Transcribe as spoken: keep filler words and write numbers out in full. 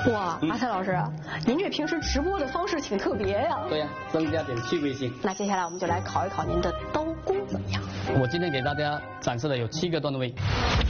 哇，阿才老师，您这平时直播的方式挺特别呀。 对呀、啊，增加点趣味性。 那接下来我们就来考一考您的刀工怎么样？ 我今天给大家展示的有七个段位。